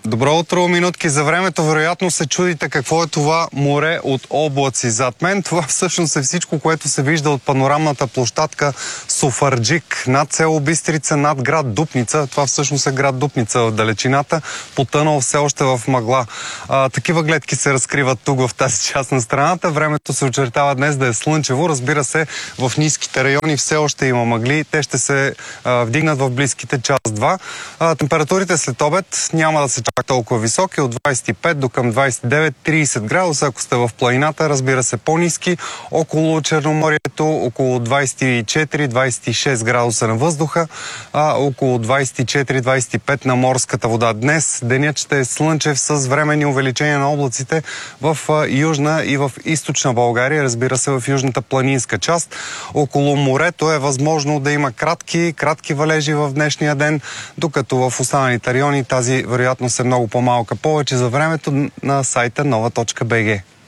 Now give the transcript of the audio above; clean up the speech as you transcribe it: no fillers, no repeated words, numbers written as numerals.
Добро утро, минутки за времето. Вероятно се чудите какво е това море от облаци зад мен. Това всъщност е всичко, което се вижда от панорамната площадка Софарджик над село Бистрица, над град Дупница. Това всъщност е град Дупница в далечината, потънал все още в мъгла. Такива гледки се разкриват тук в тази част на страната. Времето се очертава днес да е слънчево. Разбира се, в ниските райони все още има мъгли. Те ще се вдигнат в близките час-два. Температурите след обед няма да се чак толкова високи, от 25 до към 29-30 градуса. Ако сте в планината, разбира се, по-ниски. Около Черноморието около 24-26 градуса на въздуха, около 24-25 на морската вода. Днес денят ще е слънчев с временни увеличения на облаците в южна и в източна България, разбира се, в южната планинска част. Около морето е възможно да има кратки валежи в днешния ден, докато в останалите райони тази вероятност е много по-малка. Повече за времето на сайта nova.bg.